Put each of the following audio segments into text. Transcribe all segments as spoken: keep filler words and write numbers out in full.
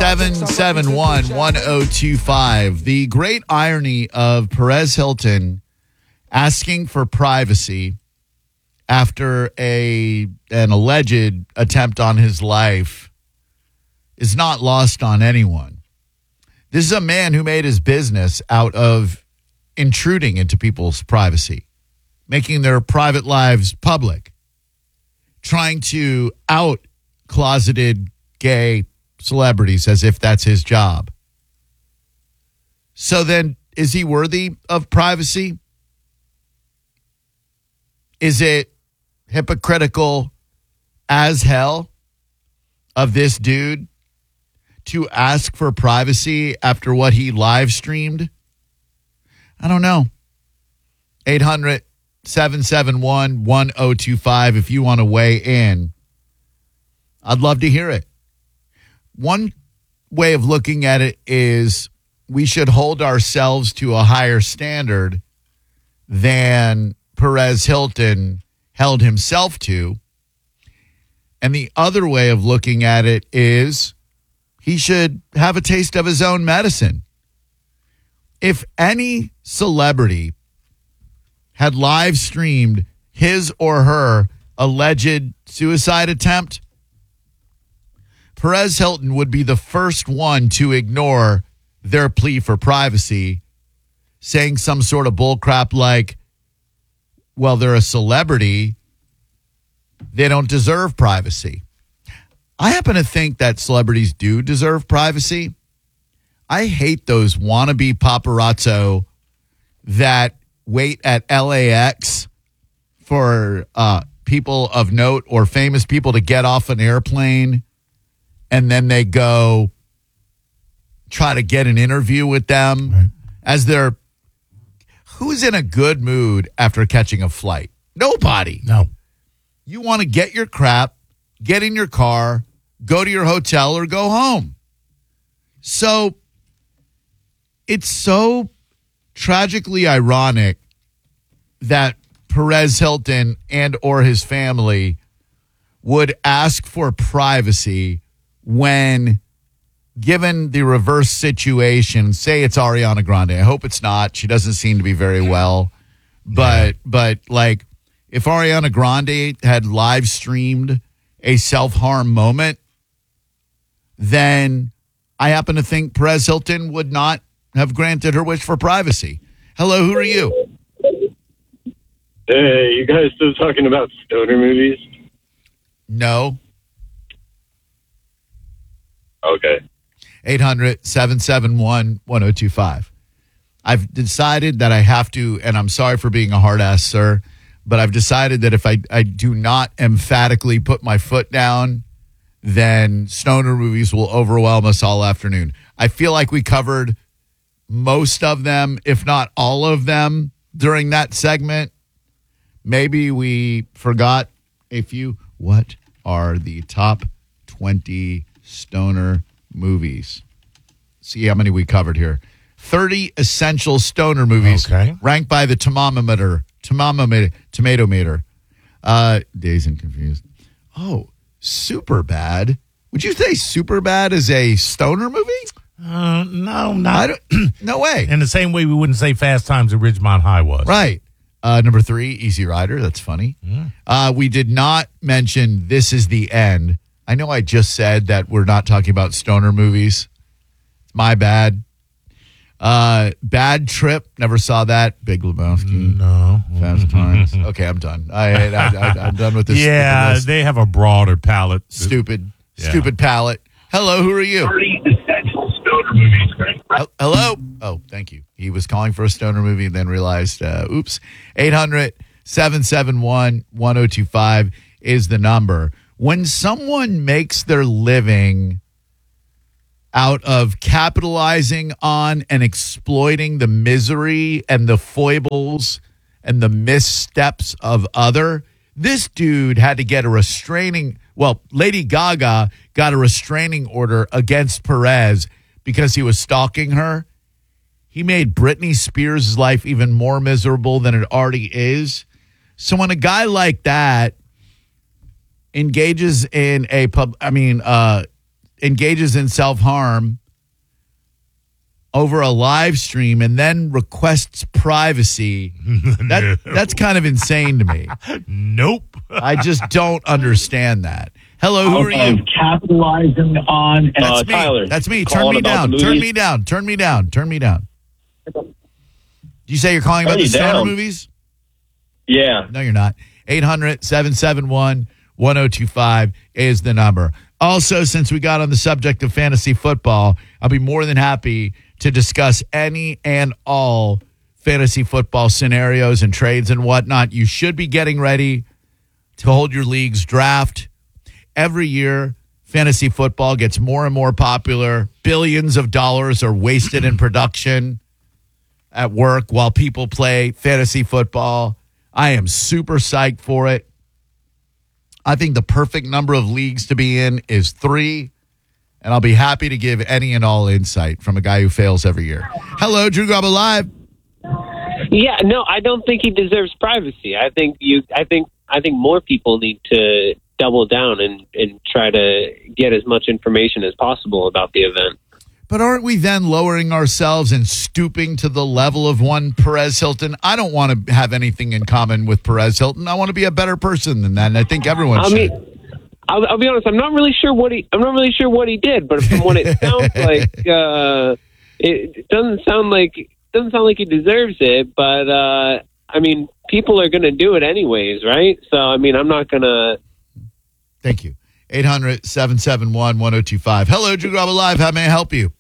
seven seven one, one oh two five. The great irony of Perez Hilton asking for privacy after a an alleged attempt on his life is not lost on anyone. This is a man who made his business out of intruding into people's privacy, making their private lives public, trying to out closeted gay celebrities as if that's his job. So then, is he worthy of privacy? Is it hypocritical as hell of this dude to ask for privacy after what he live streamed? I don't know. eight hundred, seven seven one, one oh two five if you want to weigh in. I'd love to hear it. One way of looking at it is we should hold ourselves to a higher standard than Perez Hilton held himself to. And the other way of looking at it is he should have a taste of his own medicine. If any celebrity had live streamed his or her alleged suicide attempt, Perez Hilton would be the first one to ignore their plea for privacy, saying some sort of bullcrap like, well, they're a celebrity, they don't deserve privacy. I happen to think that celebrities do deserve privacy. I hate those wannabe paparazzo that wait at L A X for uh, people of note or famous people to get off an airplane, and then they go try to get an interview with them right. as they're... Who's in a good mood after catching a flight? Nobody. No. You want to get your crap, get in your car, go to your hotel, or go home. So it's so tragically ironic that Perez Hilton and or his family would ask for privacy when given the reverse situation. Say it's Ariana Grande. I hope it's not. She doesn't seem to be very well. But, yeah. but like, if Ariana Grande had live streamed a self-harm moment, then I happen to think Perez Hilton would not have granted her wish for privacy. Hello, who are you? Hey, you guys still talking about stoner movies? No. Okay. eight hundred, seven seven one, one oh two five. I've decided that I have to, and I'm sorry for being a hard ass, sir, but I've decided that if I, I do not emphatically put my foot down, then stoner movies will overwhelm us all afternoon. I feel like we covered most of them, if not all of them, during that segment. Maybe we forgot a few. What are the top twenty stoner movies? See how many we covered here. thirty essential stoner movies okay. ranked by the Tomamometer. Tomamometer. Tomato meter. Uh, Dazed and Confused. Oh, Superbad. Would you say Superbad is a stoner movie? Uh, no, not. I don't, no way. In the same way we wouldn't say Fast Times at Ridgemont High was. Right. Uh, number three, Easy Rider. That's funny. Yeah. Uh, we did not mention This Is the End. I know I just said that we're not talking about stoner movies. My bad. Uh, Bad Trip. Never saw that. Big Lebowski. No. Fast Times. Okay, I'm done. I, I, I, I'm done with this. Yeah, with the they have a broader palette. Stupid. Yeah. Stupid palette. Hello, who are you? thirty essential stoner movies. Uh, hello? Oh, thank you. He was calling for a stoner movie and then realized, uh, oops. eight hundred, seven seven one, one oh two five is the number. When someone makes their living out of capitalizing on and exploiting the misery and the foibles and the missteps of other, this dude had to get a restraining, well, Lady Gaga got a restraining order against Perez because he was stalking her. He made Britney Spears' life even more miserable than it already is. So when a guy like that engages in a pub, I mean, uh, engages in self-harm over a live stream and then requests privacy, that that's kind of insane to me. Nope. I just don't understand that. Hello, who are of you? capitalizing on and That's Uh, me. Tyler, That's me. Turn calling me about down. the Turn movies. me down. Turn me down. Turn me down. Did you say you're calling about Turn the you stoner down. movies? Yeah. No, you're not. eight hundred, seven seven one, one oh two five is the number. Also, since we got on the subject of fantasy football, I'll be more than happy to discuss any and all fantasy football scenarios and trades and whatnot. You should be getting ready to hold your league's draft. Every year, fantasy football gets more and more popular. Billions of dollars are wasted in production at work while people play fantasy football. I am super psyched for it. I think the perfect number of leagues to be in is three, and I'll be happy to give any and all insight from a guy who fails every year. Hello, Drew Garabo Live. Yeah, no, I don't think he deserves privacy. I think you. I think. I think more people need to double down and, and try to get as much information as possible about the event. But aren't we then lowering ourselves and stooping to the level of one Perez Hilton? I don't want to have anything in common with Perez Hilton. I want to be a better person than that, and I think everyone I should. mean, I'll, I'll be honest. I'm not really sure what he. I'm not really sure what he did, but from what it sounds like, uh, it doesn't sound like doesn't sound like he deserves it. But uh, I mean, people are going to do it anyways, right? So I mean, I'm not going to. Thank you. eight hundred, seven seven one, one oh two five. Hello, Drew Garabo Live. How may I help you?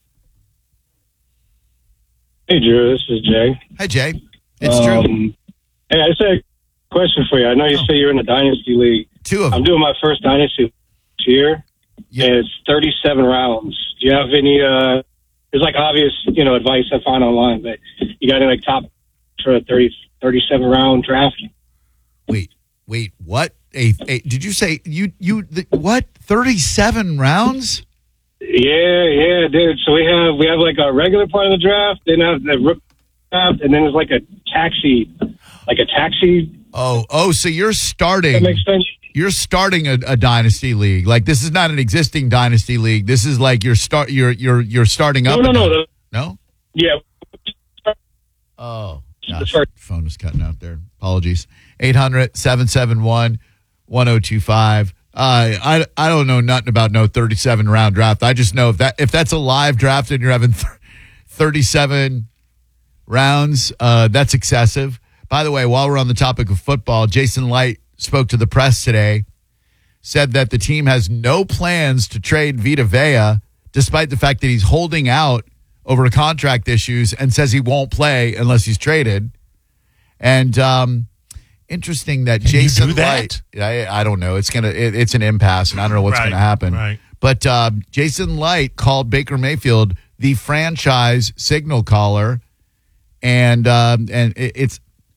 Hey, Drew. This is Jay. Hi, Jay. It's um, Drew. Hey, I just had a question for you. I know you Oh. say you're in a dynasty league. Two of I'm them. doing my first dynasty this year, Yeah. and it's thirty-seven rounds. Do you have any? Uh, there's like obvious, you know, advice I find online, but you got any like top for a thirty, thirty-seven round draft? Wait, wait, what? A, a, did you say you you the, what? thirty-seven rounds? Yeah, yeah, dude. So we have we have like a regular part of the draft, then have the rookie draft, and then there's like a taxi, like a taxi. Oh, oh, so you're That starting makes sense. you're starting a, a dynasty league. Like this is not an existing dynasty league. This is like you're start you're you're you're starting up. No, no, a no. dy- The, no? yeah. Oh, The gosh, first- phone is cutting out there. Apologies. eight hundred, seven seven one, one oh two five. Uh, I I don't know nothing about no thirty-seven round draft. I just know if that if that's a live draft and you're having th- thirty-seven rounds, uh, that's excessive. By the way, while we're on the topic of football, Jason Light spoke to the press today, said that the team has no plans to trade Vita Vea, despite the fact that he's holding out over contract issues and says he won't play unless he's traded. And um, interesting that Can you Jason do that? Light, I, I don't know. It's gonna it, it's an impasse, and I don't know what's Right, going to happen. right. But uh, Jason Light called Baker Mayfield the franchise signal caller, and um, and it, it's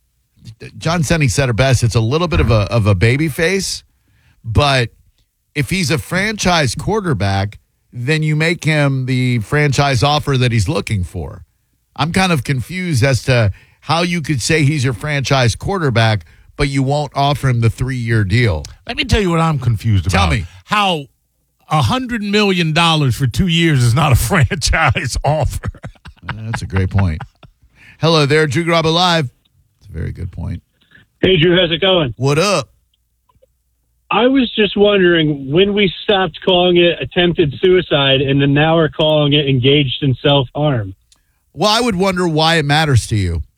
John Senning said it best. It's a little bit of a of a baby face, but if he's a franchise quarterback, then you make him the franchise offer that he's looking for. I'm kind of confused as to how you could say he's your franchise quarterback, but you won't offer him the three-year deal. Let me tell you what I'm confused about. Tell me. How a hundred million dollars for two years is not a franchise offer. That's a great point. Hello there, Drew Garabo Live. It's a very good point. Hey, Drew, how's it going? What up? I was just wondering when we stopped calling it attempted suicide and then now we're calling it engaged in self-harm. Well, I would wonder why it matters to you.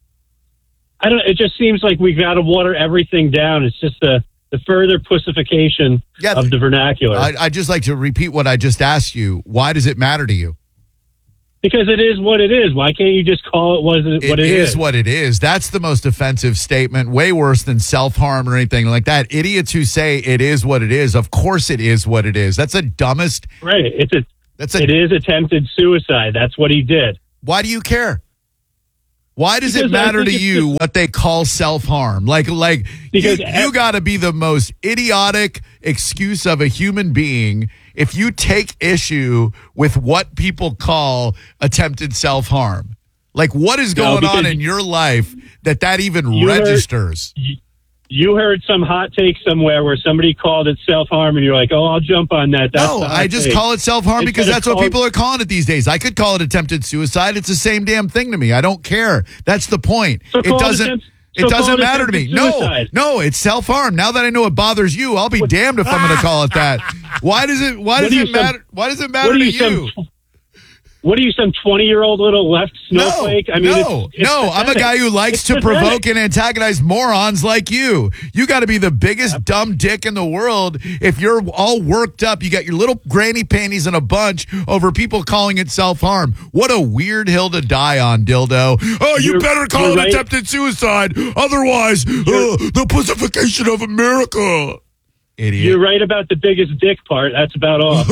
I don't. It just seems like we've got to water everything down. It's just the the further pussification Yeah, of the vernacular. I, I'd just like to repeat what I just asked you. Why does it matter to you? because it is what it is. Why can't you just call it what it, what it it is, is? what it is. That's the most offensive statement, way worse than self-harm or anything like that. Idiots who say it is what it is, of course it is what it is. That's the dumbest. Right. It's a. That's a. It is attempted suicide. That's what he did. Why do you care? Why does Because it I matter think to it's you what they call self-harm? Like, like Because you, ev- you got to be the most idiotic excuse of a human being if you take issue with what people call attempted self-harm. Like, what is No, going on because in your life that that even you are- registers? You, you heard some hot take somewhere where somebody called it self-harm, and you're like, oh, I'll jump on that. That's no, the hot I just take. call it self-harm because Instead that's of what call- people are calling it these days. I could call it attempted suicide. It's the same damn thing to me. I don't care. That's the point. So it call it doesn't attempt- it so doesn't call it matter to me. attempted No, suicide. no, it's self-harm. Now that I know it bothers you, I'll be damned if I'm going to call it that. Why does it why What does are it you, matter? some- Why does it matter What are to you, you? some What are you, some twenty-year-old little left snowflake? No, I mean, no, it's, it's no. I'm a pathetic. guy who likes It's to pathetic. provoke and antagonize morons like you. You got to be the biggest dumb dick in the world if you're all worked up. You got your little granny panties in a bunch over people calling it self-harm. What a weird hill to die on, dildo. Oh, you You're- better call you're it right. attempted suicide. Otherwise, uh, the pacification of America. Idiot. You're right about the biggest dick part. That's about all.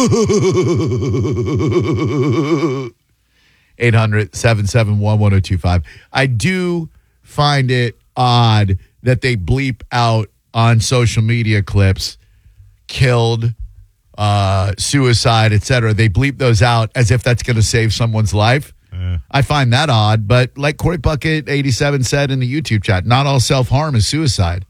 eight hundred, seven seven one, one oh two five. I do find it odd that they bleep out on social media clips killed, uh, suicide, et cetera. They bleep those out as if that's going to save someone's life. Yeah. I find that odd, but like Corey Bucket eighty-seven said in the YouTube chat, not all self-harm is suicide.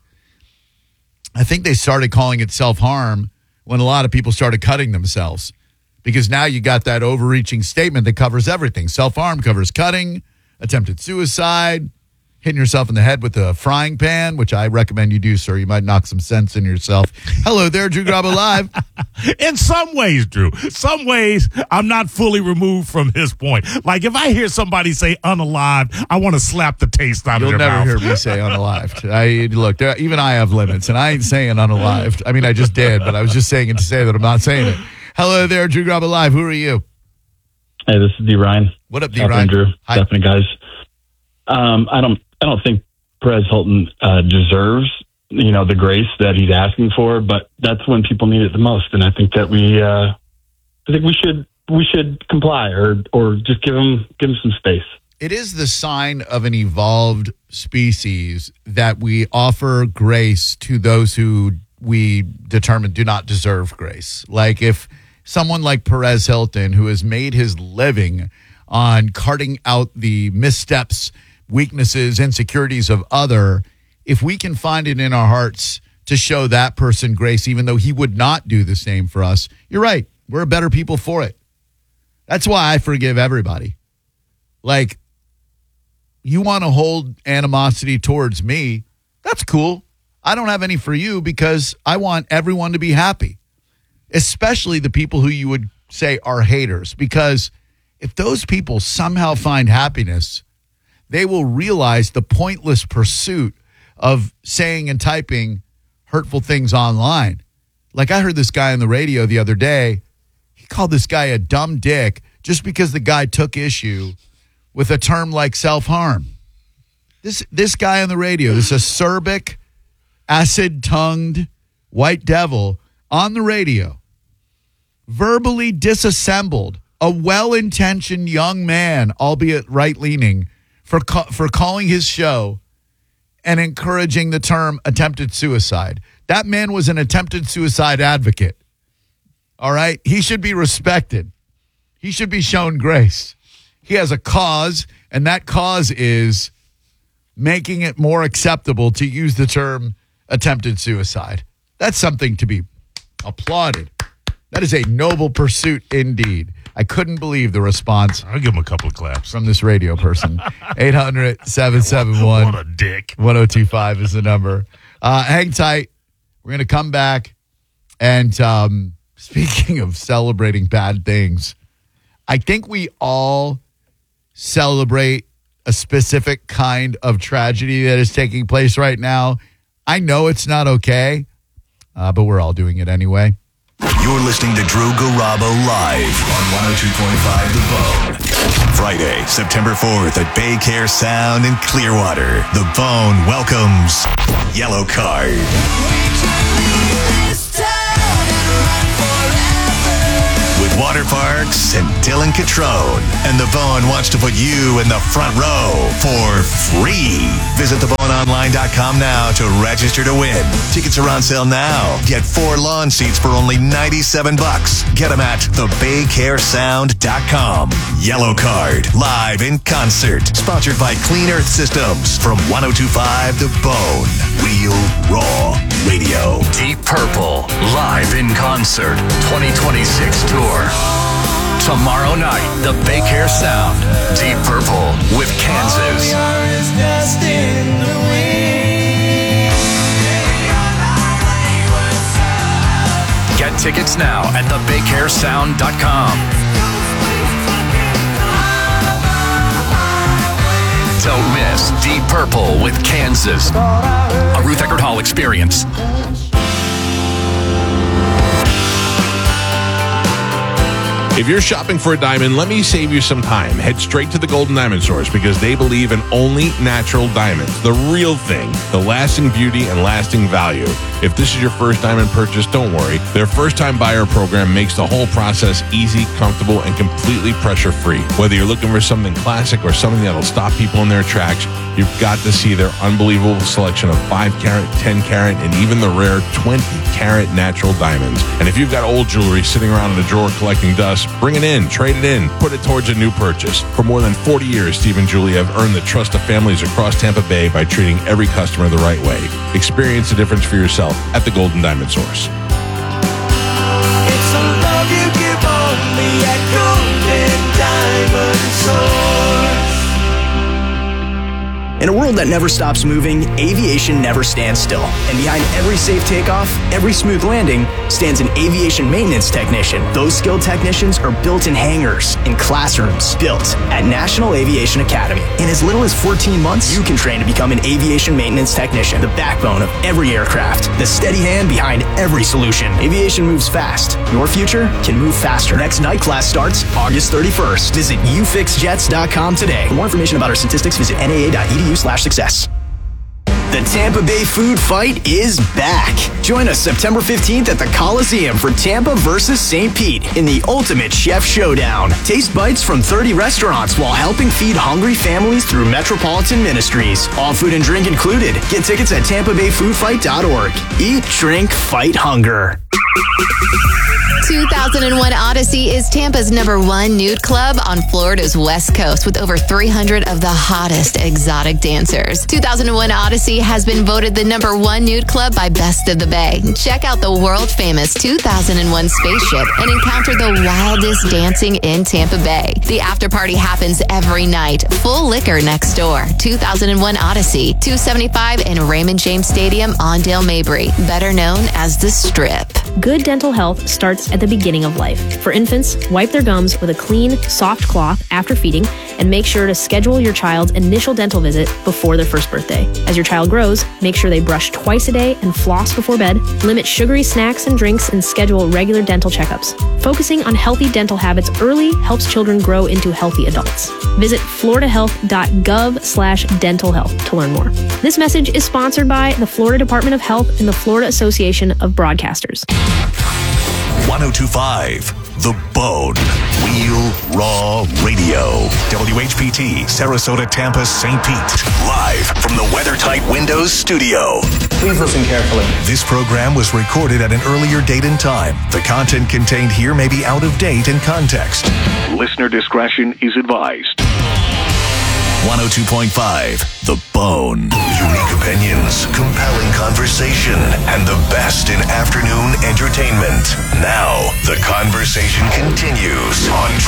I think they started calling it self-harm when a lot of people started cutting themselves. Because now you got that overreaching statement that covers everything. Self-harm covers cutting, attempted suicide, hitting yourself in the head with a frying pan, which I recommend you do, sir. You might knock some sense in yourself. Hello there, Drew Garabo Live. In some ways, Drew, some ways I'm not fully removed from his point. Like if I hear somebody say unalived, I want to slap the taste out You'll of their never mouth. hear me say unalived. I look, there, even I have limits, and I ain't saying unalived. I mean, I just did, but I was just saying it to say that I'm not saying it. Hello there, Drew Garabo Live. Who are you? Hey, this is D. Ryan. What up, D. Catherine Ryan? Drew. Hi. Stephanie, guys. Um, I don't. I don't think Perez Hilton uh, deserves, you know, the grace that he's asking for, but that's when people need it the most, and I think that we, uh, I think we should we should comply or or just give him give him some space. It is the sign of an evolved species that we offer grace to those who we determine do not deserve grace. Like if someone like Perez Hilton, who has made his living on carting out the missteps, weaknesses, insecurities of other, if we can find it in our hearts to show that person grace, even though he would not do the same for us, you're right. We're better people for it. That's why I forgive everybody. Like, you want to hold animosity towards me, that's cool. I don't have any for you because I want everyone to be happy, especially the people who you would say are haters. Because if those people somehow find happiness, they will realize the pointless pursuit of saying and typing hurtful things online. Like I heard this guy on the radio the other day. He called this guy a dumb dick just because the guy took issue with a term like self-harm. This this guy on the radio, this acerbic, acid-tongued white devil on the radio, verbally disassembled a well-intentioned young man, albeit right-leaning, for ca- for calling his show and encouraging the term attempted suicide. That man was an attempted suicide advocate. All right? He should be respected. He should be shown grace. He has a cause, and that cause is making it more acceptable to use the term attempted suicide. That's something to be applauded. That is a noble pursuit indeed. I couldn't believe the response I'll give him a couple of claps. from this radio person. eight hundred, seven seven one, What a dick. one oh two five is the number. Uh, hang tight. We're going to come back. And um, speaking of celebrating bad things, I think we all celebrate a specific kind of tragedy that is taking place right now. I know it's not okay, uh, but we're all doing it anyway. You're listening to Drew Garabo live on one oh two point five The Bone. Friday, September fourth at Bay Care Sound in Clearwater. The Bone welcomes Yellow Card. With with Water Parks and Dylan Catrone. And The Bone wants to put you in the front row for free. Visit the bone online dot com now to register to win. Tickets are on sale now. Get four lawn seats for only ninety-seven bucks. Get them at the bay care sound dot com. Yellow Card, live in concert. Sponsored by Clean Earth Systems from one oh two point five The Bone. Real Raw Radio. Deep Purple, live in concert, twenty twenty-six tour. Tomorrow night, the Bay Care Sound. Deep Purple with Kansas. Get tickets now at the bay care sound dot com. Don't miss Deep Purple with Kansas. A Ruth Eckerd Hall experience. If you're shopping for a diamond, let me save you some time. Head straight to the Golden Diamond Source because they believe in only natural diamonds. The real thing, the lasting beauty and lasting value. If this is your first diamond purchase, don't worry. Their first-time buyer program makes the whole process easy, comfortable, and completely pressure-free. Whether you're looking for something classic or something that'll stop people in their tracks, you've got to see their unbelievable selection of five carat, ten carat, and even the rare twenty carat natural diamonds. And if you've got old jewelry sitting around in a drawer collecting dust, bring it in, trade it in, put it towards a new purchase. For more than forty years, Steve and Julie have earned the trust of families across Tampa Bay by treating every customer the right way. Experience the difference for yourself at the Golden Diamond Source. It's a love you give only at Golden Diamond Source. In a world that never stops moving, aviation never stands still. And behind every safe takeoff, every smooth landing, stands an aviation maintenance technician. Those skilled technicians are built in hangars, in classrooms, built at National Aviation Academy. In as little as fourteen months, you can train to become an aviation maintenance technician, the backbone of every aircraft, the steady hand behind every solution. Aviation moves fast. Your future can move faster. Next night class starts August thirty-first. Visit u fix jets dot com today. For more information about our statistics, visit N A A dot E D U slash success. The Tampa Bay Food Fight is back. Join us September fifteenth at the Coliseum for Tampa versus Saint Pete in the Ultimate Chef Showdown. Taste bites from thirty restaurants while helping feed hungry families through Metropolitan Ministries. All food and drink included. Get tickets at tampa bay food fight dot org. Eat, drink, fight hunger. two thousand one Odyssey is Tampa's number one nude club on Florida's West Coast with over three hundred of the hottest exotic dancers. two thousand one Odyssey has been voted the number one nude club by Best of the Bay. Check out the world-famous two thousand one spaceship and encounter the wildest dancing in Tampa Bay. The after party happens every night. Full liquor next door. two thousand one Odyssey, two seventy-five in Raymond James Stadium on Dale Mabry, better known as the Strip. Good dental health starts at the beginning of life. For infants, wipe their gums with a clean, soft cloth after feeding and make sure to schedule your child's initial dental visit before their first birthday. As your child grows, make sure they brush twice a day and floss before bed, limit sugary snacks and drinks, and schedule regular dental checkups. Focusing on healthy dental habits early helps children grow into healthy adults. Visit florida health dot gov slash dental health to learn more. This message is sponsored by the Florida Department of Health and the Florida Association of Broadcasters. one oh two point five The Bone. Real Raw Radio. W H P T, Sarasota, Tampa, Saint Pete. Live from the WeatherTight Windows studio. Please listen carefully. This program was recorded at an earlier date and time. The content contained here may be out of date in context. Listener discretion is advised. one oh two point five The Bone. Unique opinions, compelling conversation, and the best in afternoon entertainment. Now, the conversation continues on